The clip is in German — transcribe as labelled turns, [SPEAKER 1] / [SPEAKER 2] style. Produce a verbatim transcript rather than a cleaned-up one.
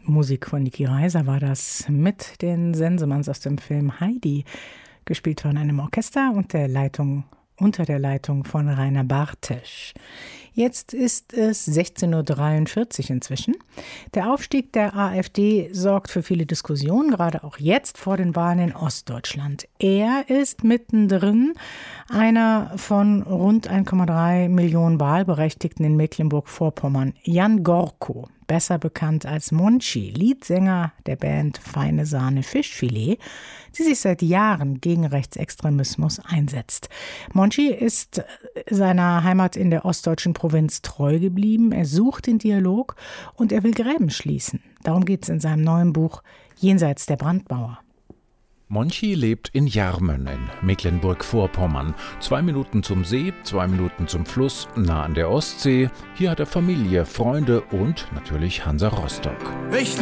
[SPEAKER 1] Musik von Niki Reiser war das mit den Sensemanns aus dem Film Heidi, gespielt von einem Orchester und der Leitung, unter der Leitung von Rainer Bartesch. Jetzt ist es sechzehn Uhr dreiundvierzig inzwischen. Der Aufstieg der AfD sorgt für viele Diskussionen, gerade auch jetzt vor den Wahlen in Ostdeutschland. Er ist mittendrin, einer von rund eins Komma drei Millionen Wahlberechtigten in Mecklenburg-Vorpommern, Jan Gorko, besser bekannt als Monchi, Leadsänger der Band Feine Sahne Fischfilet, die sich seit Jahren gegen Rechtsextremismus einsetzt. Monchi ist seiner Heimat in der ostdeutschen Provinz treu geblieben. Er sucht den Dialog und er will Gräben schließen. Darum geht es in seinem neuen Buch Jenseits der Brandmauer.
[SPEAKER 2] Monchi lebt in Jarmen in Mecklenburg-Vorpommern. Zwei Minuten zum See, zwei Minuten zum Fluss, nah an der Ostsee. Hier hat er Familie, Freunde und natürlich Hansa Rostock.
[SPEAKER 3] Ich